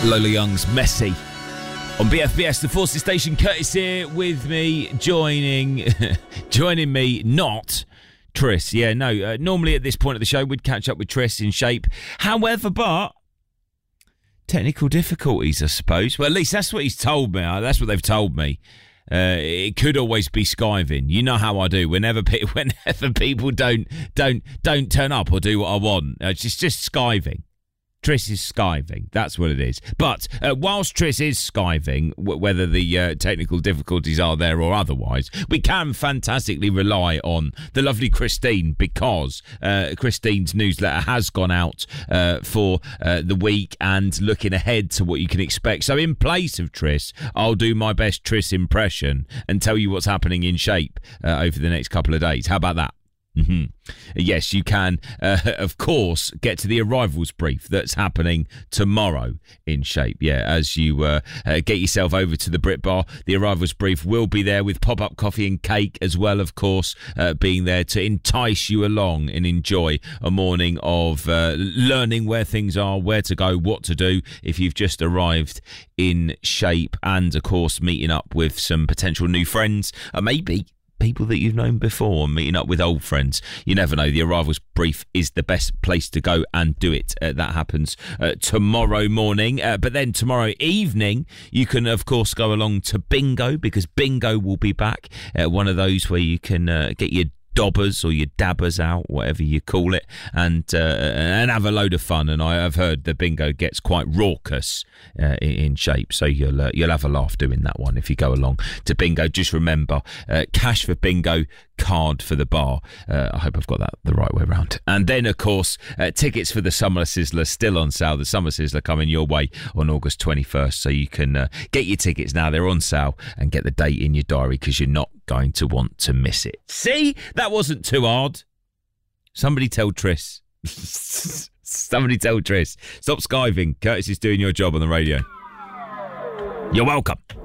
Lola Young's Messy on BFBS, the Forces Station. Curtis here with me, joining me, not Tris. Yeah, no, normally at this point of the show, we'd catch up with Tris in Shape. However, but technical difficulties, I suppose. Well, at least that's what he's told me. That's what they've told me. It could always be skiving. You know how I do. Whenever people don't turn up or do what I want, it's just skiving. Tris is skiving. That's what it is. But whilst Tris is skiving, whether the technical difficulties are there or otherwise, we can fantastically rely on the lovely Christine, because Christine's newsletter has gone out for the week and looking ahead to what you can expect. So in place of Tris, I'll do my best Tris impression and tell you what's happening in Shape over the next couple of days. How about that? Mm-hmm. Yes, you can, of course, get to the arrivals brief that's happening tomorrow in Shape. Yeah, as you get yourself over to the Brit Bar, the arrivals brief will be there with pop-up coffee and cake as well, of course, being there to entice you along and enjoy a morning of learning where things are, where to go, what to do if you've just arrived in Shape, and, of course, meeting up with some potential new friends, maybe people that you've known before, meeting up with old friends. You never know. The arrivals brief is the best place to go and do it. That happens tomorrow morning. But then tomorrow evening, you can, of course, go along to Bingo, because Bingo will be back. One of those where you can get your dobbers or your dabbers out, whatever you call it, and have a load of fun. And I have heard the Bingo gets quite raucous in Shape, so you'll have a laugh doing that one if you go along to Bingo. Just remember, cash for Bingo, card for the bar. I hope I've got that the right way around. And then, of course, tickets for the Summer Sizzler still on sale. The Summer Sizzler coming your way on August 21st, so you can get your tickets now. They're on sale, and get the date in your diary, because you're not going to want to miss it. See? That wasn't too hard. Somebody tell Tris. Somebody tell Tris. Stop skiving. Curtis is doing your job on the radio. You're welcome.